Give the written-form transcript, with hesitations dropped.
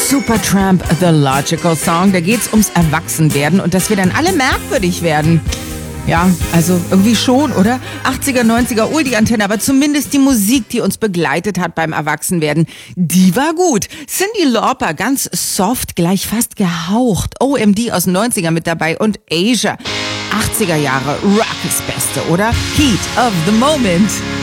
Supertramp, The Logical Song. Da geht's ums Erwachsenwerden und dass wir dann alle merkwürdig werden. Ja, also irgendwie schon, oder? 80er, 90er, die Antenne, aber zumindest die Musik, die uns begleitet hat beim Erwachsenwerden, die war gut. Cyndi Lauper, ganz soft, gleich fast gehaucht. OMD aus den 90er mit dabei und Asia. 80er Jahre, Rock ist Beste, oder? Heat of the Moment.